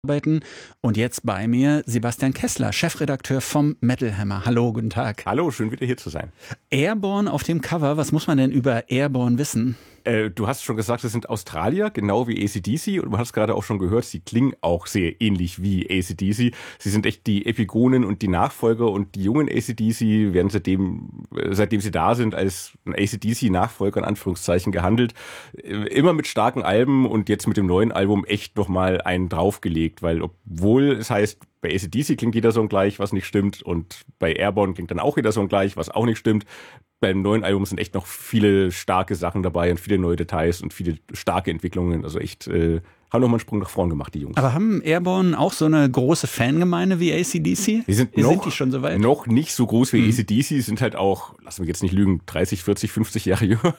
arbeiten. Und jetzt bei mir Sebastian Kessler, Chefredakteur vom Metal Hammer. Hallo, guten Tag. Hallo, schön wieder hier zu sein. Airborne auf dem Cover, was muss man denn über Airborne wissen? Du hast schon gesagt, das sind Australier, genau wie AC/DC. Und du hast gerade auch schon gehört, sie klingen auch sehr ähnlich wie AC/DC. Sie sind echt die Epigonen und die Nachfolger. Und die jungen AC/DC werden seitdem sie da sind, als ein AC/DC-Nachfolger in Anführungszeichen gehandelt. Immer mit starken Alben und jetzt mit dem neuen Album echt nochmal einen draufgelegt. Weil obwohl es heißt, bei AC/DC klingt jeder Song gleich, was nicht stimmt. Und bei Airborne klingt dann auch jeder Song gleich, was auch nicht stimmt. Beim neuen Album sind echt noch viele starke Sachen dabei und viele neue Details und viele starke Entwicklungen. Also echt, haben nochmal einen Sprung nach vorn gemacht, die Jungs. Aber haben Airborne auch so eine große Fangemeinde wie AC/DC? Sind die schon so weit? Noch nicht so groß wie AC/DC, sind halt auch, lassen wir jetzt nicht lügen, 30, 40, 50 Jahre jünger.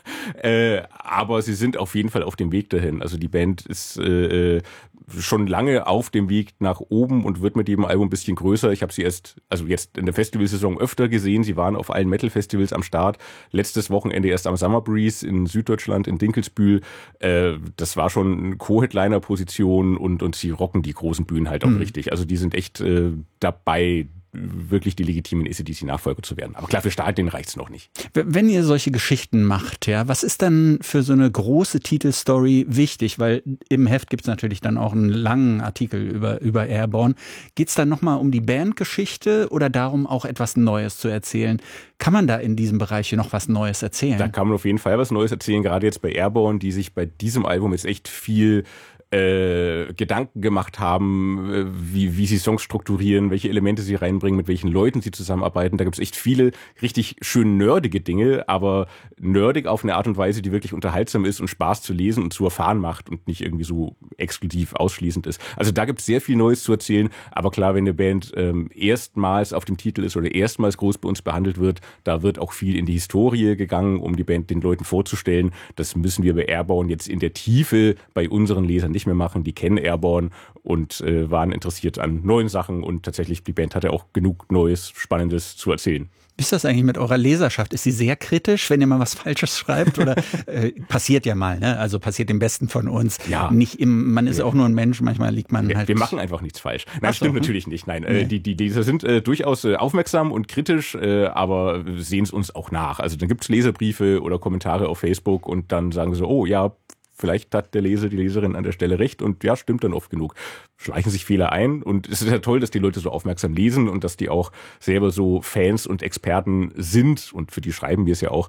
Aber sie sind auf jeden Fall auf dem Weg dahin. Also die Band ist schon lange auf dem Weg nach oben und wird mit jedem Album ein bisschen größer. Ich habe sie jetzt in der Festivalsaison öfter gesehen. Sie waren auf allen Metal-Festivals am Start. Letztes Wochenende erst am Summer Breeze in Süddeutschland, in Dinkelsbühl. Das war schon eine Co-Headliner-Position und sie rocken die großen Bühnen halt auch richtig. Also die sind echt dabei, wirklich die legitimen AC/DC-Nachfolger zu werden. Aber klar, für Stadien reicht's noch nicht. Wenn ihr solche Geschichten macht, ja, was ist dann für so eine große Titelstory wichtig? Weil im Heft gibt's natürlich dann auch einen langen Artikel über Airborne. Geht's dann nochmal um die Bandgeschichte oder darum, auch etwas Neues zu erzählen? Kann man da in diesem Bereich hier noch was Neues erzählen? Da kann man auf jeden Fall was Neues erzählen, gerade jetzt bei Airborne, die sich bei diesem Album jetzt echt viel Gedanken gemacht haben, wie sie Songs strukturieren, welche Elemente sie reinbringen, mit welchen Leuten sie zusammenarbeiten. Da gibt es echt viele richtig schön nerdige Dinge, aber nerdig auf eine Art und Weise, die wirklich unterhaltsam ist und Spaß zu lesen und zu erfahren macht und nicht irgendwie so exklusiv ausschließend ist. Also da gibt es sehr viel Neues zu erzählen, aber klar, wenn eine Band erstmals auf dem Titel ist oder erstmals groß bei uns behandelt wird, da wird auch viel in die Historie gegangen, um die Band den Leuten vorzustellen. Das müssen wir bei Airborne jetzt in der Tiefe bei unseren Lesern nicht mehr machen. Die kennen Airborne und waren interessiert an neuen Sachen und tatsächlich, die Band hatte auch genug Neues, Spannendes zu erzählen. Wie ist das eigentlich mit eurer Leserschaft? Ist sie sehr kritisch, wenn ihr mal was Falsches schreibt? Oder passiert ja mal, ne? Also passiert dem Besten von uns. Ja. Man ist auch nur ein Mensch, manchmal liegt man halt. Wir machen einfach nichts falsch. Nein, stimmt natürlich nicht. Nein, Nee. die Leser sind durchaus aufmerksam und kritisch, aber sehen es uns auch nach. Also dann gibt es Leserbriefe oder Kommentare auf Facebook und dann sagen sie so, oh ja, vielleicht hat der Leser, die Leserin an der Stelle recht und ja, stimmt dann oft genug. Schleichen sich Fehler ein und es ist ja toll, dass die Leute so aufmerksam lesen und dass die auch selber so Fans und Experten sind und für die schreiben wir es ja auch,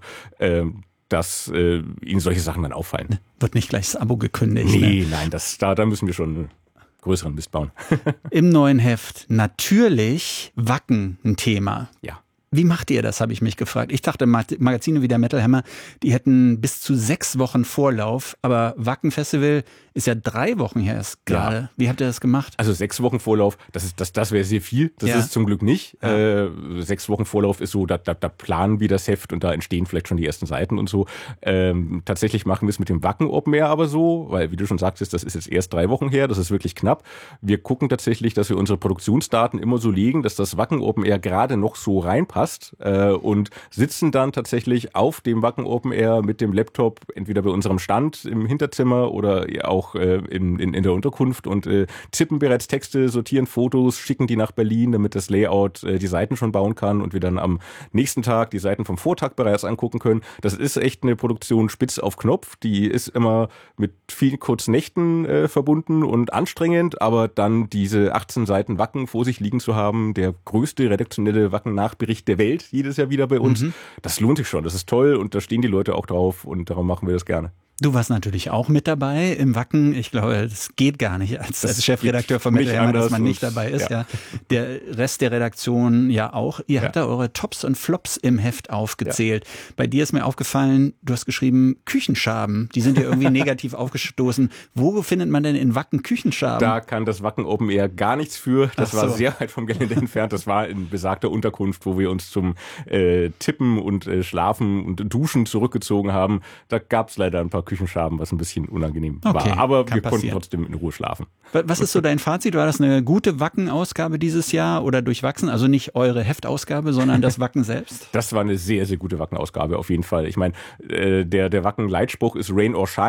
dass ihnen solche Sachen dann auffallen. Wird nicht gleich das Abo gekündigt. Nee, Ne? nein, da müssen wir schon einen größeren Mist bauen. Im neuen Heft natürlich Wacken ein Thema. Ja. Wie macht ihr das, habe ich mich gefragt. Ich dachte, Magazine wie der Metal Hammer, die hätten bis zu 6 Wochen Vorlauf, aber Wacken Festival ist ja 3 Wochen her erst gerade. Ja. Wie habt ihr das gemacht? Also 6 Wochen Vorlauf, das wäre sehr viel. Das Ja. ist zum Glück nicht. Ja. 6 Wochen Vorlauf ist so, da planen wir das Heft und da entstehen vielleicht schon die ersten Seiten und so. Tatsächlich machen wir es mit dem Wacken Open Air aber so, weil wie du schon sagtest, das ist jetzt erst 3 Wochen her, das ist wirklich knapp. Wir gucken tatsächlich, dass wir unsere Produktionsdaten immer so legen, dass das Wacken Open Air gerade noch so reinpasst und sitzen dann tatsächlich auf dem Wacken Open Air mit dem Laptop entweder bei unserem Stand im Hinterzimmer oder auch in der Unterkunft und tippen bereits Texte, sortieren Fotos, schicken die nach Berlin, damit das Layout die Seiten schon bauen kann und wir dann am nächsten Tag die Seiten vom Vortag bereits angucken können. Das ist echt eine Produktion spitz auf Knopf. Die ist immer mit vielen Kurznächten verbunden und anstrengend, aber dann diese 18 Seiten Wacken vor sich liegen zu haben, der größte redaktionelle Wacken-Nachbericht der Welt, jedes Jahr wieder bei uns, das lohnt sich schon. Das ist toll und da stehen die Leute auch drauf und darum machen wir das gerne. Du warst natürlich auch mit dabei im Wacken. Ich glaube, das geht gar nicht als Chefredakteur von Metal Hammer, dass man nicht dabei ist. Ja. Der Rest der Redaktion ja auch. Ihr habt da eure Tops und Flops im Heft aufgezählt. Ja. Bei dir ist mir aufgefallen, du hast geschrieben Küchenschaben. Die sind ja irgendwie negativ aufgestoßen. Wo findet man denn in Wacken Küchenschaben? Da kann das Wacken Open Air gar nichts für. Das war sehr weit vom Gelände entfernt. Das war in besagter Unterkunft, wo wir uns zum Tippen und Schlafen und Duschen zurückgezogen haben. Da gab es leider ein paar Küchenschaben, was ein bisschen unangenehm war. Aber wir konnten trotzdem in Ruhe schlafen. Was ist so dein Fazit? War das eine gute Wacken-Ausgabe dieses Jahr oder durchwachsen? Also nicht eure Heftausgabe, sondern das Wacken selbst? Das war eine sehr, sehr gute Wacken-Ausgabe auf jeden Fall. Ich meine, der Wacken-Leitspruch ist Rain or Shine.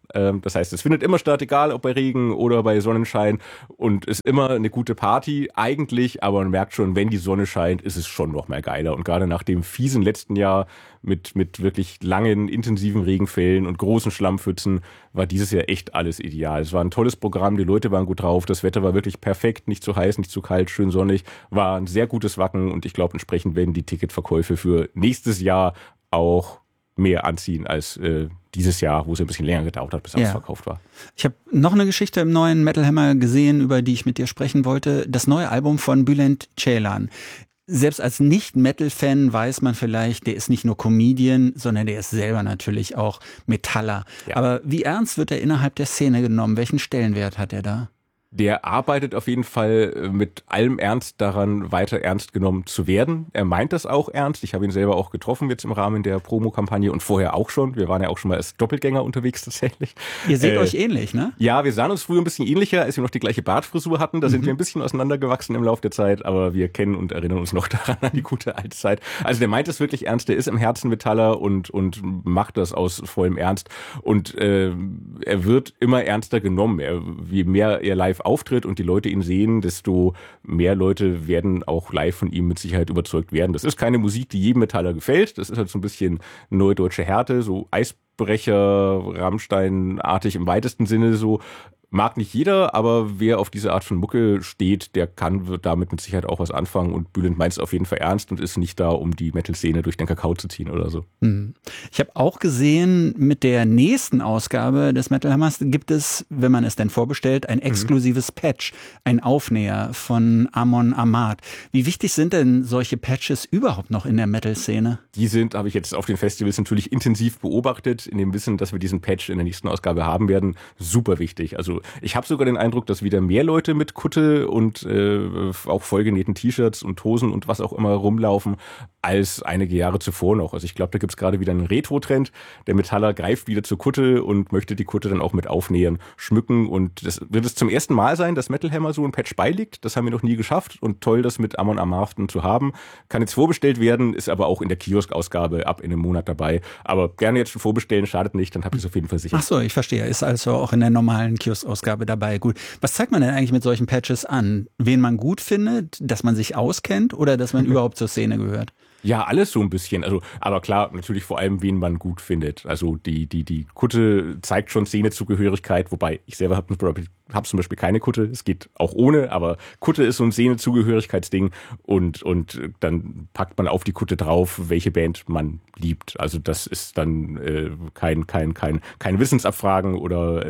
Das heißt, es findet immer statt, egal ob bei Regen oder bei Sonnenschein und ist immer eine gute Party eigentlich, aber man merkt schon, wenn die Sonne scheint, ist es schon noch mal geiler. Und gerade nach dem fiesen letzten Jahr mit wirklich langen, intensiven Regenfällen und großen Schlammpfützen war dieses Jahr echt alles ideal. Es war ein tolles Programm, die Leute waren gut drauf, das Wetter war wirklich perfekt, nicht zu heiß, nicht zu kalt, schön sonnig, war ein sehr gutes Wacken und ich glaube, entsprechend werden die Ticketverkäufe für nächstes Jahr auch mehr anziehen als dieses Jahr, wo es ein bisschen länger gedauert hat, bis alles verkauft war. Ich habe noch eine Geschichte im neuen Metal Hammer gesehen, über die ich mit dir sprechen wollte. Das neue Album von Bülent Ceylan. Selbst als Nicht-Metal-Fan weiß man vielleicht, der ist nicht nur Comedian, sondern der ist selber natürlich auch Metaller. Ja. Aber wie ernst wird er innerhalb der Szene genommen? Welchen Stellenwert hat er da? Der arbeitet auf jeden Fall mit allem Ernst daran, weiter ernst genommen zu werden. Er meint das auch ernst. Ich habe ihn selber auch getroffen jetzt im Rahmen der Promo-Kampagne und vorher auch schon. Wir waren ja auch schon mal als Doppelgänger unterwegs tatsächlich. Ihr seht euch ähnlich, ne? Ja, wir sahen uns früher ein bisschen ähnlicher, als wir noch die gleiche Bartfrisur hatten. Da sind wir ein bisschen auseinandergewachsen im Laufe der Zeit, aber wir kennen und erinnern uns noch daran an die gute alte Zeit. Also der meint es wirklich ernst. Der ist im Herzen Metaller und macht das aus vollem Ernst. Und er wird immer ernster genommen. Je mehr er live auftritt und die Leute ihn sehen, desto mehr Leute werden auch live von ihm mit Sicherheit überzeugt werden. Das ist keine Musik, die jedem Metaller gefällt. Das ist halt so ein bisschen neue deutsche Härte, so Eisbrecher, Rammstein-artig im weitesten Sinne so. Mag nicht jeder, aber wer auf diese Art von Mucke steht, der wird damit mit Sicherheit auch was anfangen. Und Bülent meint es auf jeden Fall ernst und ist nicht da, um die Metal-Szene durch den Kakao zu ziehen oder so. Ich habe auch gesehen, mit der nächsten Ausgabe des Metal Hammers gibt es, wenn man es denn vorbestellt, ein exklusives Patch, ein Aufnäher von Amon Amarth. Wie wichtig sind denn solche Patches überhaupt noch in der Metal-Szene? Die habe ich jetzt auf den Festivals natürlich intensiv beobachtet, in dem Wissen, dass wir diesen Patch in der nächsten Ausgabe haben werden. Super wichtig. Also ich habe sogar den Eindruck, dass wieder mehr Leute mit Kutte und auch vollgenähten T-Shirts und Hosen und was auch immer rumlaufen, als einige Jahre zuvor noch. Also ich glaube, da gibt's gerade wieder einen Retro-Trend. Der Metaller greift wieder zur Kutte und möchte die Kutte dann auch mit Aufnähern schmücken. Und das wird es zum ersten Mal sein, dass Metal Hammer so ein Patch beiliegt. Das haben wir noch nie geschafft. Und toll, das mit Amon Amarth zu haben. Kann jetzt vorbestellt werden, ist aber auch in der Kiosk-Ausgabe ab in einem Monat dabei. Aber gerne jetzt schon vorbestellen, schadet nicht, dann habt ihr es auf jeden Fall sicher. Ach so, ich verstehe. Ist also auch in der normalen Kiosk-Ausgabe dabei. Gut. Was zeigt man denn eigentlich mit solchen Patches an? Wen man gut findet, dass man sich auskennt oder dass man überhaupt zur Szene gehört? Ja, alles so ein bisschen. Also, aber klar, natürlich vor allem, wen man gut findet. Also die Kutte zeigt schon Szenezugehörigkeit, wobei ich selber habe zum Beispiel keine Kutte. Es geht auch ohne, aber Kutte ist so ein Szenezugehörigkeitsding und dann packt man auf die Kutte drauf, welche Band man liebt. Also das ist dann kein Wissensabfragen oder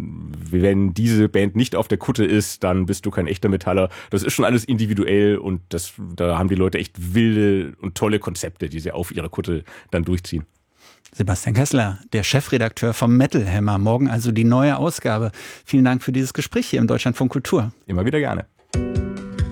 wenn diese Band nicht auf der Kutte ist, dann bist du kein echter Metaller. Das ist schon alles individuell und da haben die Leute echt wilde und tolle Konzepte, die sie auf ihrer Kutte dann durchziehen. Sebastian Kessler, der Chefredakteur vom Metal Hammer. Morgen also die neue Ausgabe. Vielen Dank für dieses Gespräch hier im Deutschlandfunk Kultur. Immer wieder gerne.